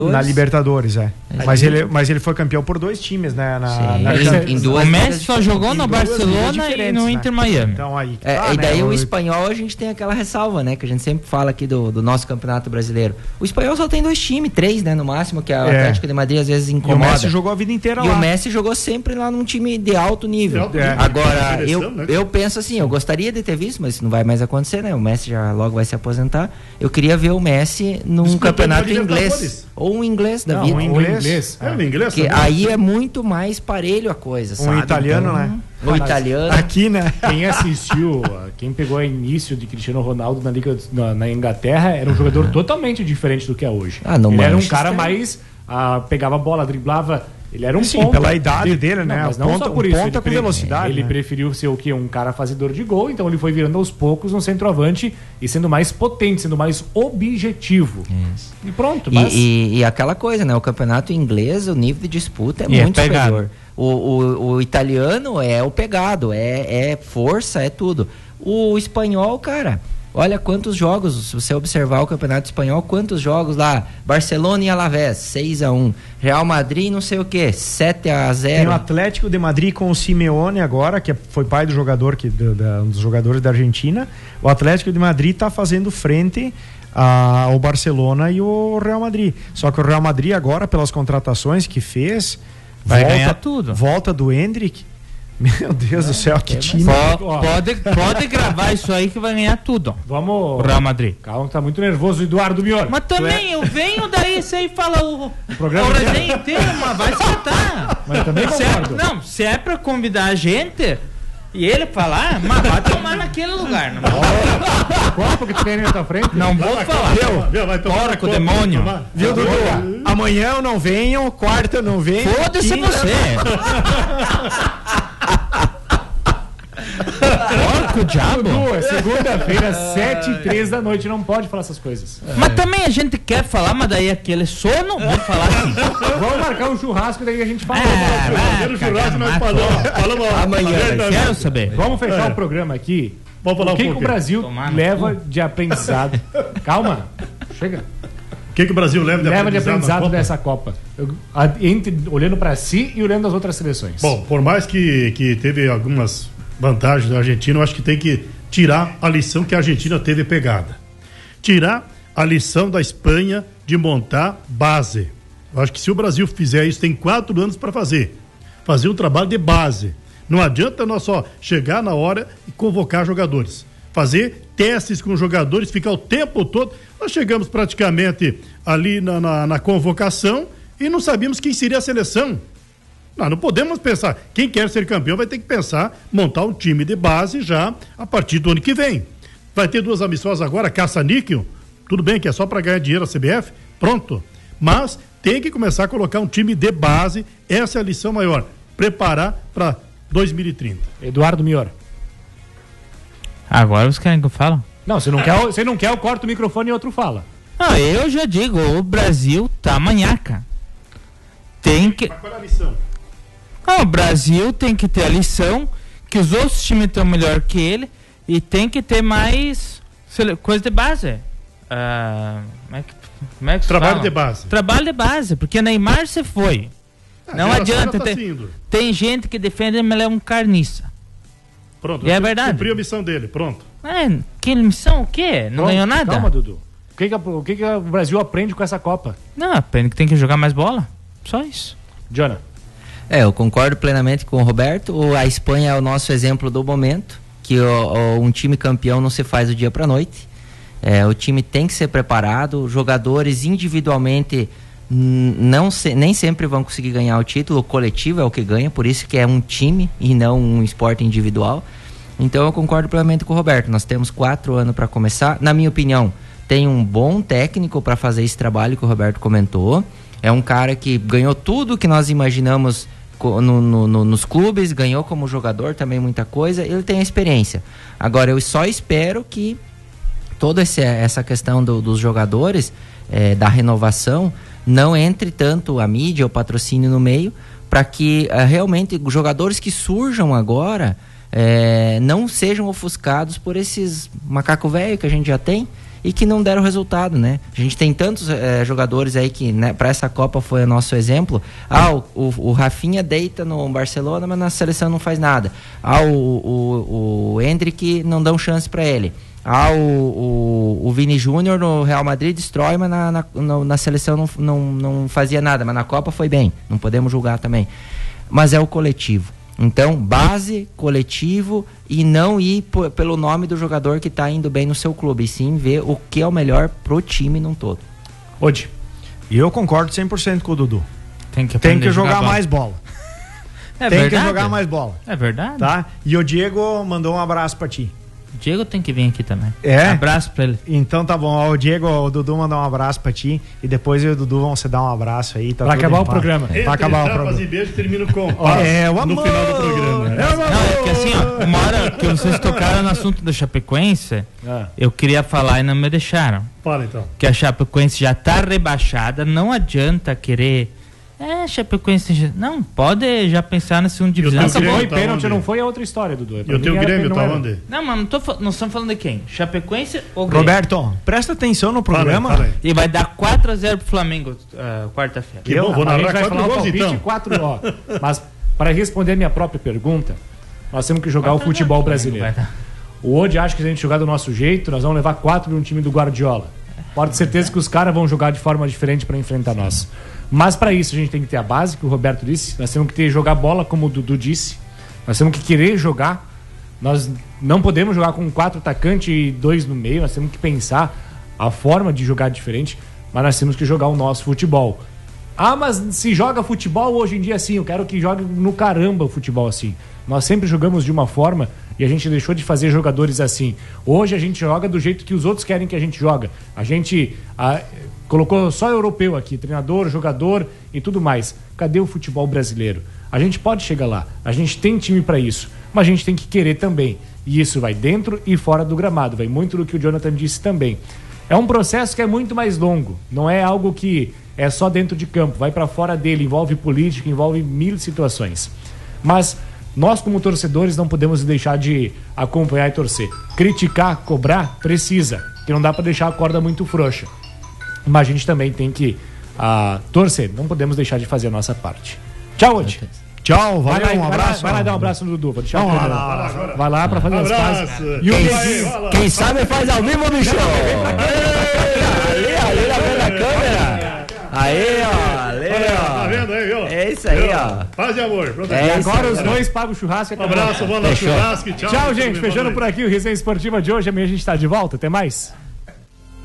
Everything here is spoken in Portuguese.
Na Libertadores, Mas ele foi campeão por 2 times, né? O Messi só jogou no Barcelona e no Inter Miami. Então, aí e daí o espanhol, a gente tem aquela ressalva, né? Que a gente sempre fala aqui do nosso campeonato brasileiro. O espanhol só tem 2 times, 3, né? No máximo, que é o Atlético de Madrid às vezes incomoda. E o Messi jogou a vida inteira lá. E o Messi jogou sempre lá num time de alto nível. Agora, eu penso assim, eu gostaria de ter visto, mas isso não vai mais acontecer, né? O Messi já logo vai se aposentar. Eu queria ver o Messi num campeonato inglês. Ou um inglês da vida. Um inglês. Um inglês. Porque aí é muito mais parelho a coisa, sabe? Um italiano, né? O italiano. Aqui, né? Quem assistiu, quem pegou o início de Cristiano Ronaldo na Liga na Inglaterra, era um jogador totalmente diferente do que é hoje. Ele era um cara mais pegava a bola, driblava. Ele era um ponta. Pela idade dele, né? Mas não só por isso. Ponta com velocidade. Ele preferiu ser um cara fazedor de gol, então ele foi virando aos poucos um centroavante e sendo mais potente, sendo mais objetivo. Isso. E pronto. E aquela coisa, né? O campeonato inglês, o nível de disputa é muito superior. O italiano é o pegado, é força, é tudo. O espanhol, cara... Olha quantos jogos, se você observar o campeonato espanhol, quantos jogos lá, Barcelona e Alavés, 6-1, Real Madrid não sei o que, 7-0. Tem o Atlético de Madrid com o Simeone agora, que foi pai do jogador, um dos jogadores da Argentina. O Atlético de Madrid está fazendo frente ao Barcelona e o Real Madrid. Só que o Real Madrid agora, pelas contratações que fez, vai ganhar tudo. Volta do Endrick. Meu Deus do céu, que time. Pode gravar isso aí que vai ganhar tudo. Vamos. O Real Madrid. Calma, tá muito nervoso, Eduardo Mior. Mas também eu venho daí, você aí fala o resenha inteiro, mas vai escutar. Mas também concordo. Se é pra convidar a gente e ele falar, mas vai tomar naquele lugar. Qual que tu tem na tua frente? Não vou falar. Porco, demônio. Viu, Dudu? Amanhã eu não venho, quarta eu não venho. Foda-se você. Porco diabo. Segunda-feira, 7h03 da noite, não pode falar essas coisas. Mas também a gente quer falar, mas daí aquele sono, vamos falar assim. Vamos marcar um churrasco, daí a gente fala. O churrasco nós falamos amanhã. Quero saber. Vamos fechar o programa aqui. Vamos falar o que o Brasil leva de aprendizado? Calma, chega. O que o Brasil leva de aprendizado dessa Copa? Olhando para si e olhando as outras seleções. Bom, por mais que teve algumas vantagens da Argentina, eu acho que tem que tirar a lição que a Argentina teve pegada. Tirar a lição da Espanha de montar base. Eu acho que se o Brasil fizer isso, tem 4 anos para fazer um trabalho de base. Não adianta nós só chegar na hora e convocar jogadores. Fazer testes com jogadores, ficar o tempo todo. Nós chegamos praticamente ali na convocação e não sabíamos quem seria a seleção. Não podemos pensar. Quem quer ser campeão vai ter que pensar, montar um time de base já a partir do ano que vem. Vai ter 2 amistosas agora, caça-níquel. Tudo bem que é só para ganhar dinheiro a CBF, pronto. Mas tem que começar a colocar um time de base. Essa é a lição maior. Preparar para 2030. Eduardo Mior. Agora vocês querem que eu fale? Não, se não quer, eu corto o microfone e outro fala. Eu já digo, o Brasil tá manhaca. Tem que... Qual é a lição? O Brasil tem que ter a lição que os outros times estão melhor que ele e tem que ter mais coisa de base. Como é que Trabalho fala? de base. Trabalho de base, porque Neymar se foi. Não adianta. Tem gente que defende, mas ele é um carniça. Pronto. E é verdade. Cumpriu a missão dele, pronto. Que missão o quê? Não ganhou nada? Calma, Dudu. O que o Brasil aprende com essa Copa? Não, aprende que tem que jogar mais bola. Só isso. Jonah. Eu concordo plenamente com o Roberto. A Espanha é o nosso exemplo do momento, que um time campeão não se faz do dia para noite. O time tem que ser preparado, jogadores individualmente nem sempre vão conseguir ganhar o título, o coletivo é o que ganha, por isso que é um time e não um esporte individual. Então eu concordo plenamente com o Roberto, nós temos 4 anos para começar. Na minha opinião, tem um bom técnico para fazer esse trabalho que o Roberto comentou. É um cara que ganhou tudo que nós imaginamos nos clubes, ganhou como jogador também muita coisa, ele tem a experiência. Agora eu só espero que toda essa questão dos jogadores, da renovação, não entre tanto a mídia, o patrocínio no meio, para que realmente os jogadores que surjam agora não sejam ofuscados por esses macaco velho que a gente já tem e que não deram resultado, né? A gente tem tantos jogadores aí que, né, para essa Copa foi o nosso exemplo. O Rafinha deita no Barcelona, mas na seleção não faz nada. O Endrick não dão chance para ele. O Vini Júnior no Real Madrid destrói, mas na seleção não fazia nada, mas na Copa foi bem, não podemos julgar também. Mas é o coletivo. Então, base, coletivo, e não ir pelo nome do jogador que está indo bem no seu clube, e sim ver o que é o melhor pro time num todo. Hoje. E eu concordo 100% com o Dudu. Tem que jogar mais bola. Tem que jogar mais bola. É verdade. Tá? E o Diego mandou um abraço pra ti. O Diego tem que vir aqui também. Abraço pra ele. Então tá bom. O Diego, o Dudu mandou um abraço pra ti. E depois eu e o Dudu vão se dar um abraço aí. Tá pra acabar o programa. Pra acabar o programa. E beijo, termino com o amor. No final do programa. Não, é que assim, ó, uma hora que vocês tocaram no assunto da Chapecoense, eu queria falar e não me deixaram. Fala então. Que a Chapecoense já tá rebaixada, não adianta querer... Chapecoense... Não, pode já pensar na segunda divisão. Essa boa e pênalti não foi a outra história, Dudu. E o teu Grêmio tá onde? Não, mas nós estamos falando de quem? Chapecoense ou Grêmio? Roberto, presta atenção no programa. Fala aí. E vai dar 4-0 pro Flamengo quarta-feira. Que bom, vou narrar 4 gols então. 4, mas para responder a minha própria pergunta, nós temos que jogar o futebol brasileiro. O Odi acha que se a gente jogar do nosso jeito, nós vamos levar 4 no time do Guardiola. Pode ter certeza que os caras vão jogar de forma diferente para enfrentar nós. Mas para isso a gente tem que ter a base, que o Roberto disse. Nós temos que jogar bola, como o Dudu disse. Nós temos que querer jogar. Nós não podemos jogar com 4 atacantes e 2 no meio. Nós temos que pensar a forma de jogar diferente. Mas nós temos que jogar o nosso futebol. Mas se joga futebol hoje em dia assim, eu quero que jogue no caramba o futebol assim. Nós sempre jogamos de uma forma e a gente deixou de fazer jogadores assim. Hoje a gente joga do jeito que os outros querem que a gente joga. A gente colocou só europeu aqui, treinador, jogador e tudo mais. Cadê o futebol brasileiro? A gente pode chegar lá, a gente tem time para isso, mas a gente tem que querer também. E isso vai dentro e fora do gramado, vai muito do que o Jonathan disse também. É um processo que é muito mais longo, não é algo que é só dentro de campo, vai para fora dele, envolve política, envolve 1000 situações. Mas nós, como torcedores, não podemos deixar de acompanhar e torcer. Criticar, cobrar, precisa, que não dá para deixar a corda muito frouxa. Mas a gente também tem que torcer, não podemos deixar de fazer a nossa parte. Tchau, Odi. Tchau, valeu, um abraço. Vai lá dar um abraço no Dudu. Vai lá pra fazer as pazes. E quem sabe faz ao vivo, bicho. Ali na frente da câmera. Aí, ó. Tá vendo aí, ó? É isso aí, ó. Paz e amor. E agora os dois pagam o churrasco. Um abraço, bom churrasco. Tchau, gente. Fechando por aqui o Resenha Esportiva de hoje. Amanhã a gente tá de volta. Até mais.